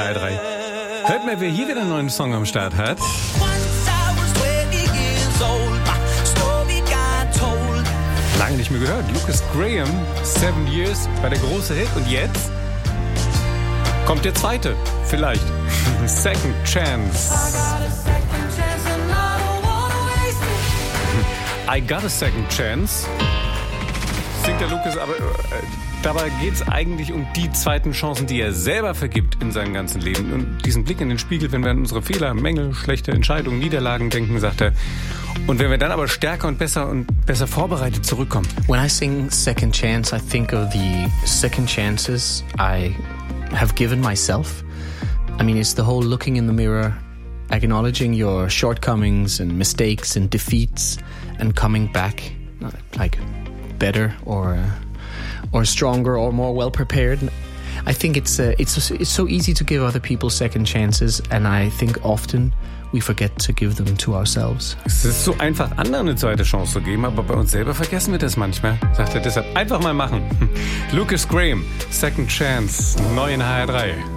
HR3. Hört mal, wer hier wieder einen neuen Song am Start hat. Lange nicht mehr gehört. Lucas Graham, 7 Years, war der große Hit. Und jetzt kommt der zweite, vielleicht. Second Chance. I got a second chance. Singt der Lucas, aber dabei geht es eigentlich um die zweiten Chancen, die er selber vergibt in seinem ganzen Leben. Und diesen Blick in den Spiegel, wenn wir an unsere Fehler, Mängel, schlechte Entscheidungen, Niederlagen denken, sagt er. Und wenn wir dann aber stärker und besser vorbereitet zurückkommen. When I sing Second Chance, I think of the second chances I have given myself. I mean, it's the whole looking in the mirror, acknowledging your shortcomings and mistakes and defeats and coming back like better or stronger or more well prepared. I think it's so easy to give other people second chances, and I think often we forget to give them to ourselves. Es ist so einfach, anderen eine zweite Chance zu geben, aber bei uns selber vergessen wir das manchmal. Sagt er deshalb, einfach mal machen. Lucas Graham, Second Chance, neu in HR3.